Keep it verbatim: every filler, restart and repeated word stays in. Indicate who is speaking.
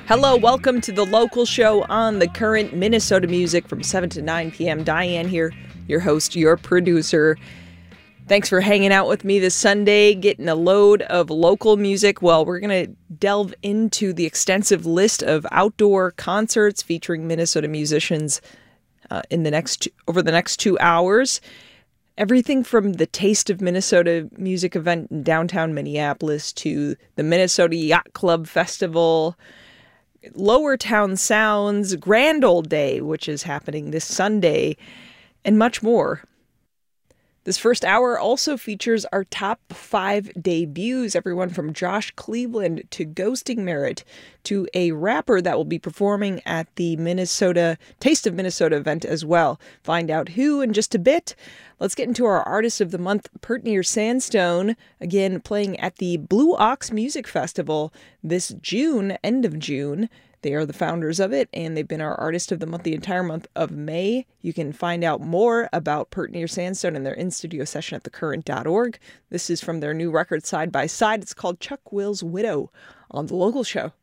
Speaker 1: Hello, welcome to the local show on The Current, Minnesota Music from seven to nine p.m. Diane here, your host, your producer. Thanks for hanging out with me this Sunday, getting a load of local music. Well, we're going to delve into the extensive list of outdoor concerts featuring Minnesota musicians uh, in the next over the next two hours. Everything from the Taste of Minnesota music event in downtown Minneapolis to the Minnesota Yacht Club Festival, Lower Town Sounds, Grand Old Day, which is happening this Sunday, and much more. This first hour also features our top five debuts, everyone from Josh Cleveland to Ghosting Merit to a rapper that will be performing at the Minnesota Taste of Minnesota event as well. Find out who in just a bit. Let's get into our Artist of the Month, Pert Near Sandstone, again playing at the Blue Ox Music Festival this June, end of June. They are the founders of it, and they've been our Artist of the Month the entire month of May. You can find out more about Pert Near Sandstone and their in-studio session at the current dot org. This is from their new record, Side by Side. It's called Chuck Will's Widow on The Local Show.